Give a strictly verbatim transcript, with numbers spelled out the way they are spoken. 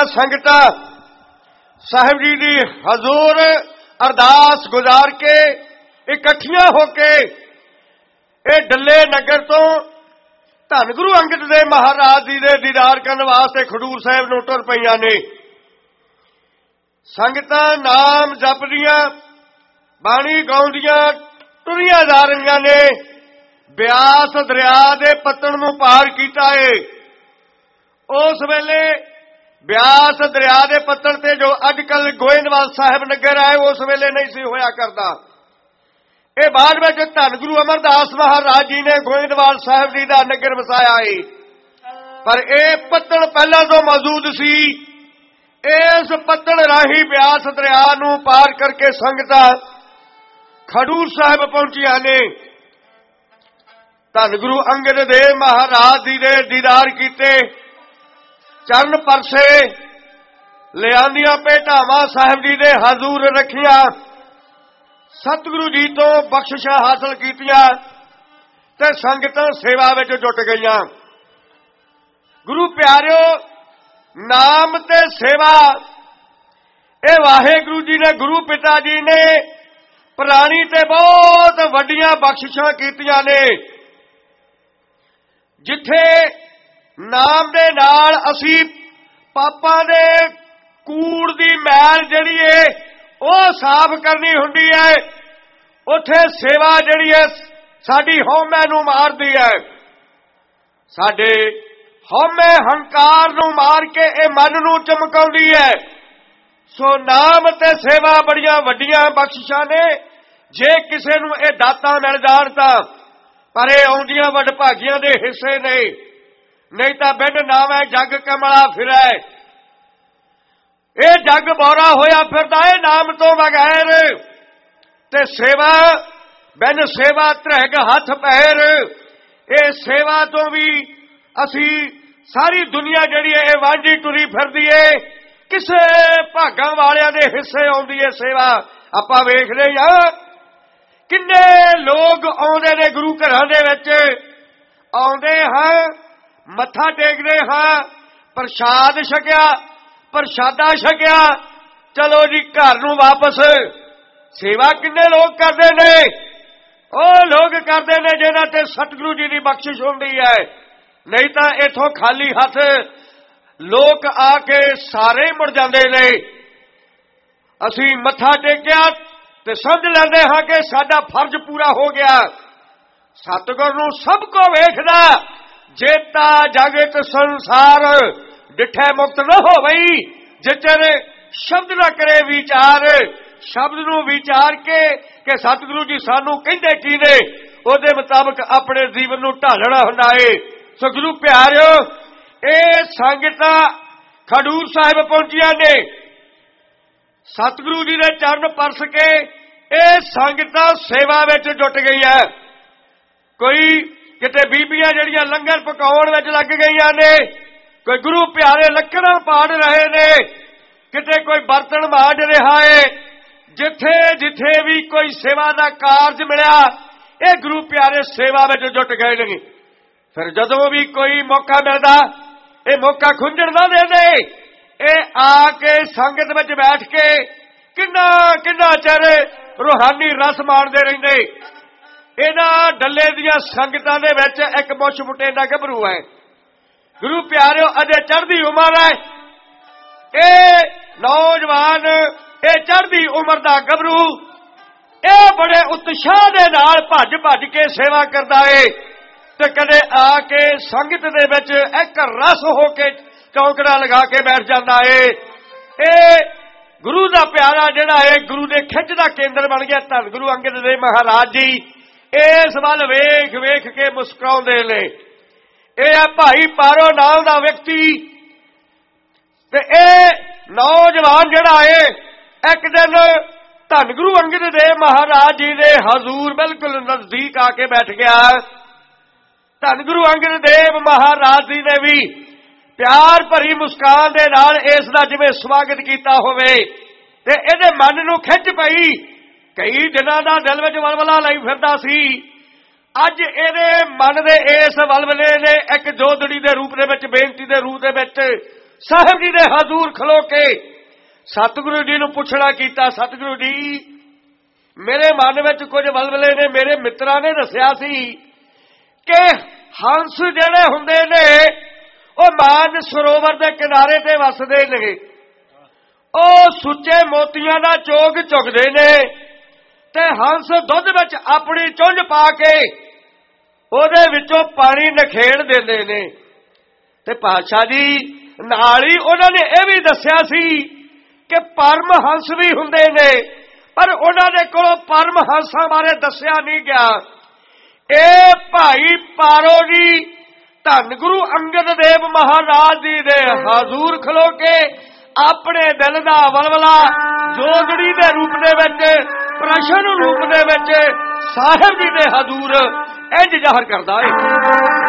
संगतां साहिब जी दी हजूर अरदास गुजार के इकट्ठियां होके ये डल्ले नगर तो धन गुरु अंगद देव महाराज जी दे दीदार करने वास्ते खडूर साहिब नूं टुर पईआं ने। संगतां नाम जपदियां बाणी गाउंदियां टुरियां जा रहीआं ने। ब्यास दरिया दे पत्तन नूं पार कीता है। उस वेले ब्यास दरिया दे पत्तन ते जो अजकल गोइंदवाल साहिब नगर है उस वेले नहीं सी होया करदा। ये बाद में धन गुरु अमरदास महाराज जी ने गोइंदवाल साहिब जी का नगर वसाया है। पर यह पत्तन पहला तो मौजूद सी। इस पत्तन राही ब्यास दरिया नूं पार करके संगतां खडूर साहिब पहुंचिया ने। धन गुरु अंगद देव महाराज जी ने दीदार कीते। चरण परसे लियांदियां भेटावां साहिब जी ने हजूर रखिया। सतगुरु जी तो बख्शिशां हासिल कीतियां ते संगतां सेवा विच जुट गईयां। गुरु प्यारिओ नाम ते सेवा ये वाहिगुरु जी ने गुरु पिता जी ने पुरानी ते बहुत वड्डियां बख्शिशां कीतियां ने। जिथे नाम दे नाल असी पापां दे कूड़ दी मैल जिहड़ी है ਉਹ साफ करनी हुंदी है, उत्थे सेवा जिहड़ी है साडी हौमे नूं मारदी है। साडे हौमे हंकार नूं मार के ये मन नूं चमकाउंदी है। सो नाम ते सेवा बड़ियां वड्डियां बख्शिशां ने। जे किसे नूं ये दातां मिल जाण तां पर ये आउंदियां वडभागियां दे हिस्से ने। नहीं तां बिन नावे जग कमला फिरै। ये जग बौरा होया फिरदा है नाम तो बगैर। ते सेवा बिन सेवा त्रैग हथ पैर। ये सेवा तो भी असी सारी दुनिया जिहड़ी है वांझी टुरी फिरदी है। किसे भागां वालियां दे हिस्से आउंदी है सेवा। आपां वेखदे हां किन्ने लोग आउंदे ने गुरु घरां दे विच। आउंदे हां मत्था टेकदे हां प्रसाद छकिया प्रसादा छकिया चलो जी घर नूं वापस। सेवा किन्ने लोग करते ने? ਉਹ लोग करते ने जिन्हां ते सतगुरु जी की बख्शिश हुंदी है। नहीं तो इथों खाली हथ लोग आके सारे मुड़ जाते ने। असी मत्था टेकिया ते समझ लैंदे हां कि साडा फर्ज पूरा हो गया। सतगुर नूं सब को वेखदा जेता जगत संसार डिठे मुक्त न हो वही जिचर शब्द न करे विचार। शब्द नूं विचार के कि सतगुरु जी सानू कहंदे की ने उहदे मुताबिक अपने जीवन नूं ढालना हुंदा है। सो गुरु प्यारिओ ये संगतां खडूर साहिब पहुंचियां ने। सतगुरु जी ने चरण परस के ये संगतां सेवा विच जुट गईयां। कोई किते बीबियां जिहड़ियां लंगर पकाउण विच लग गईयां ने। कोई गुरु प्यारे लकड़ां पाड़ रहे ने। किते कोई बर्तन मांज रहा है। जिथे जिथे भी कोई सेवा का कारज मिलिया ये गुरु प्यारे सेवा में जुट गए ने। फिर जदों भी कोई मौका मिलता ये मौका खुंजण ना दे दे। ये आके संगत में बैठ के किन्ना किन्ना चिर रूहानी रस माणदे रहिंदे। इन्हां डल्ले दियां संगतां दे विच एक मुछ मुटेंदा गभरू है। गुरु प्यारिओ अजे चढ़दी उमर है। ये नौजवान ये चढ़दी उमर दा गभरू ये बड़े उत्साह दे नाल भज भज के सेवा करदा है। ते कदे आके संगत दे विच एक रस हो के चौंकड़ा लगा के बैठ जाता है। ये गुरु दा प्यारा जिहड़ा है गुरु दे खिच दा केंद्र बन गया। धन गुरु अंगद देव महाराज जी इस वल वेख वेख के मुस्कुराउंदे ने। यह भाई पारो नाम दा व्यक्ति ते ए नौजवान जिहड़ा है एक दिन धन गुरु अंगद देव महाराज जी दे हजूर बिल्कुल नजदीक आके बैठ गया। धन गुरु अंगद देव महाराज जी ने भी प्यार भरी मुस्कान दे नाल इस दा जिवें स्वागत कीता होवे ते इहदे मन नूं खिच पई। कई दिनां दा दिल विच वलवला लई फिरदा सी। अज इहदे मन दे इस वलवले ने एक जोदड़ी दे रूप दे विच बेनती दे रूप दे विच ਸਾਹਿਬ ਜੀ ਦੇ ਹਜ਼ੂਰ ਖਲੋ ਕੇ ਸਤਿਗੁਰੂ ਜੀ ਨੂੰ ਪੁੱਛਣਾ ਕੀਤਾ, ਸਤਿਗੁਰੂ ਜੀ ਮੇਰੇ ਮਨ ਵਿੱਚ ਕੁਝ ਵਲਵਲੇ ਨੇ। ਮੇਰੇ ਮਿੱਤਰਾਂ ਨੇ ਦੱਸਿਆ ਸੀ ਕਿ ਹੰਸ ਜਿਹੜੇ ਹੁੰਦੇ ਨੇ ਉਹ ਮਾਨ ਸਰੋਵਰ ਦੇ ਕਿਨਾਰੇ ਤੇ ਵਸਦੇ ਨੇ, ਉਹ ਸੁੱਚੇ ਮੋਤੀਆਂ ਦਾ ਚੋਗ ਚੁਗਦੇ ਨੇ ਤੇ ਹੰਸ ਦੁੱਧ ਵਿੱਚ ਆਪਣੀ ਚੁੰਝ ਪਾ ਕੇ ਉਹਦੇ ਵਿੱਚੋਂ ਪਾਣੀ ਨਖੇੜ ਦਿੰਦੇ ਨੇ। ਤੇ ਪਾਤਸ਼ਾਹ ਜੀ ਨਾਲ ਹੀ ਉਹਨਾਂ ਨੇ ਇਹ ਵੀ ਦੱਸਿਆ ਸੀ ਕਿ ਪਰਮ ਹੰਸ ਵੀ ਹੁੰਦੇ ਨੇ, ਪਰ ਉਹਨਾਂ ਦੇ ਕੋਲੋਂ ਪਰਮ ਹੰਸਾਂ ਬਾਰੇ ਦੱਸਿਆ ਨਹੀਂ ਗਿਆ। ਇਹ ਭਾਈ ਪਾਰੋ ਜੀ ਧੰਨ ਗੁਰੂ ਅੰਗਦ ਦੇਵ ਮਹਾਰਾਜ ਜੀ ਦੇ ਹਜ਼ੂਰ ਖਲੋ ਕੇ ਆਪਣੇ ਦਿਲ ਦਾ ਵਲਵਲਾ ਜੋਗੜੀ ਦੇ ਰੂਪ ਦੇ ਵਿੱਚ, ਪ੍ਰਸ਼ਨ ਰੂਪ ਦੇ ਵਿੱਚ ਸਾਹਿਬ ਜੀ ਦੇ ਹਜ਼ੂਰ ਇੰਜ ਜ਼ਾਹਰ ਕਰਦਾ ਹੈ।